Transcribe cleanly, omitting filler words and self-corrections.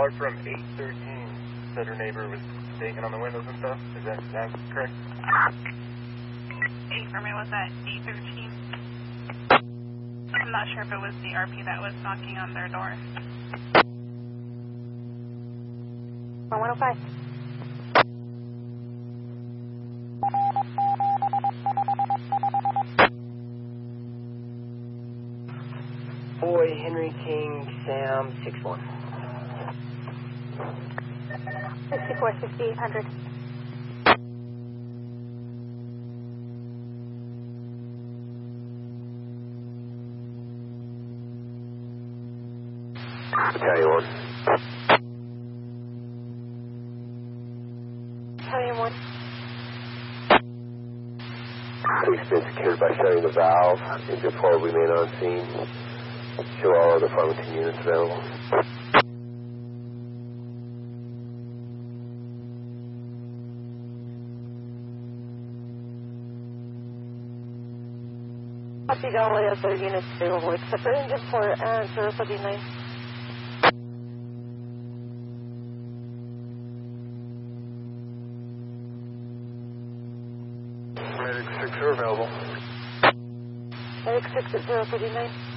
caller from 813 said her neighbor was banging on the windows and stuff. Is that correct? 8 for me, was that 813? I'm not sure if it was the RP that was knocking on their door. 105. Boy, Henry King, Sam, 6-1. 64, 6800. Battalion 1. Battalion 1. Police been secured by shutting the valve. Engine 4 remain on scene. Show all other Farmington units available. Copy all the other units available except for engine 4 and 039. Medic 6 are available. Medic 6 at 039.